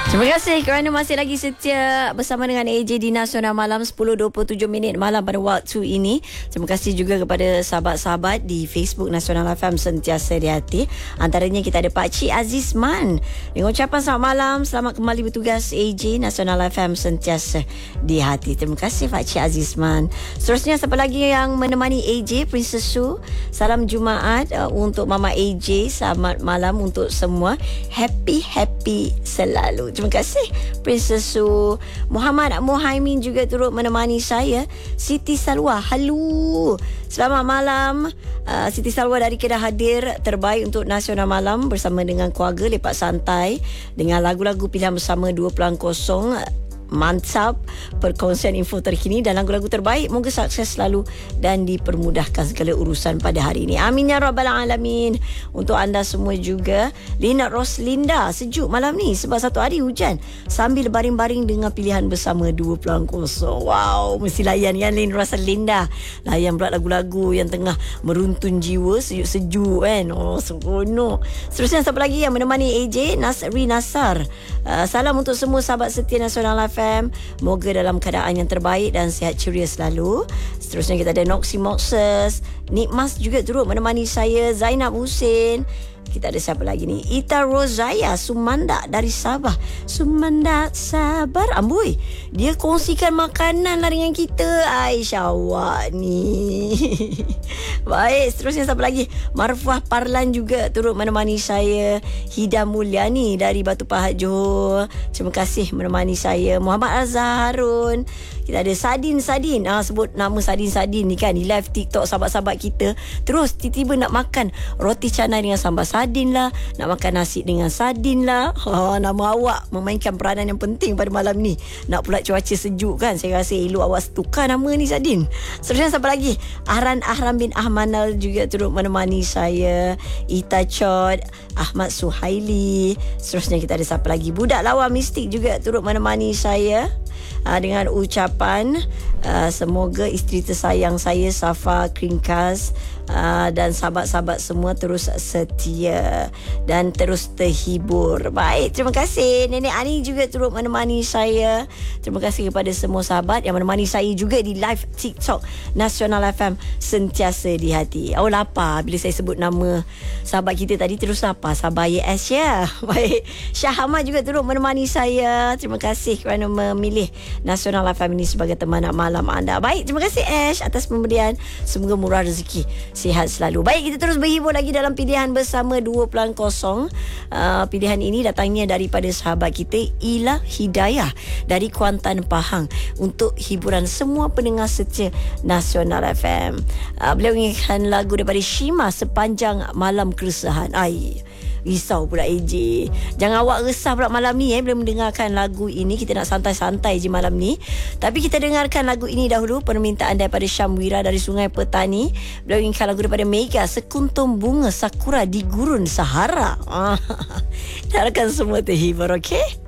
Terima kasih kerana masih lagi setia bersama dengan AJ di Nasional Malam 10.27 malam pada waktu ini. Terima kasih juga kepada sahabat-sahabat di Facebook Nasional FM sentiasa di hati. Antaranya kita ada Pak Cik Azizman dengan ucapan selamat malam, selamat kembali bertugas AJ Nasional FM sentiasa di hati. Terima kasih Pak Cik Azizman. Seterusnya siapa lagi yang menemani AJ? Princess Su. Salam Jumaat untuk Mama AJ. Selamat malam untuk semua. Happy selalu. Terima kasih Princess Su. Muhammad Muhaimin juga turut menemani saya. Siti Salwa, halo, selamat malam. Siti Salwa dari Kedah hadir terbaik untuk Nasional Malam bersama dengan keluarga lepak santai dengan lagu-lagu pilihan bersama 2.0. Mantap perkongsian info terkini dan lagu-lagu terbaik. Moga sukses selalu dan dipermudahkan segala urusan pada hari ini. Amin ya rabbal alamin. Untuk anda semua juga. Lina Roslinda, sejuk malam ni sebab satu hari hujan sambil baring-baring dengan pilihan bersama 2.0. Wow, mesti layan kan Lina Roslinda. Layan pula lagu-lagu yang tengah meruntun jiwa, sejuk-sejuk kan. Oh, seronok. Seterusnya siapa lagi yang menemani AJ? Nasri Nasar. Salam untuk semua sahabat setia Nasional FM. Moga dalam keadaan yang terbaik dan sihat ceria selalu. Seterusnya kita ada Noxy Moxes. Nikmas juga turut menemani saya. Zainab Hussein. Kita ada siapa lagi ni? Ita Rozaya Sumanda dari Sabah. Sumanda sabar. Amboi, dia kongsikan makanan lah dengan kita. Aisyah awak ni. Baik, seterusnya siapa lagi? Marfuah Parlan juga turut menemani saya. Hida Mulyani dari Batu Pahat Johor. Terima kasih menemani saya. Muhammad Azhar Harun. Kita ada Sadin. Sebut nama Sadin ni kan di live TikTok sahabat-sahabat kita. Terus tiba-tiba nak makan roti canai dengan sambal sardin lah, nak makan nasi dengan sardin lah. Nama awak memainkan peranan yang penting pada malam ni. Nak pula cuaca sejuk kan, saya rasa elok awak tukar nama ni Sadin. Seterusnya siapa lagi? Ahran bin Ahmanal juga turut menemani saya. Ita Chod, Ahmad Suhaili. Seterusnya kita ada siapa lagi? Budak Lawa Mistik juga turut menemani saya. Dengan ucapan semoga isteri tersayang saya Safa Kringkas dan sahabat-sahabat semua terus setia dan terus terhibur. Baik, terima kasih. Nenek Ani juga turut menemani saya. Terima kasih kepada semua sahabat yang menemani saya juga di live TikTok Nasional FM sentiasa di hati. Oh, lapar bila saya sebut nama sahabat kita tadi, terus lapar. Sabar ya Ash ya. Baik, Syah Ahmad juga turut menemani saya. Terima kasih kerana memilih Nasional FM ini sebagai teman malam anda. Baik, terima kasih Ash atas pemberian. Semoga murah rezeki, sihat selalu. Baik, kita terus berhibur lagi dalam pilihan bersama 2.0. Pilihan ini datangnya daripada sahabat kita Ila Hidayah dari Kuantan Pahang untuk hiburan semua pendengar setia Nasional FM. Beliau inginkan lagu daripada Shima, Sepanjang Malam Keresahan. Risau pula AJ. Jangan awak resah pula malam ni bila mendengarkan lagu ini. Kita nak santai-santai je malam ni. Tapi kita dengarkan lagu ini dahulu. Permintaan daripada Syamwira dari Sungai Petani. Beliau inginkan lagu daripada Mega, Sekuntum Bunga Sakura di Gurun Sahara. Harapkan semua terhibur, okey?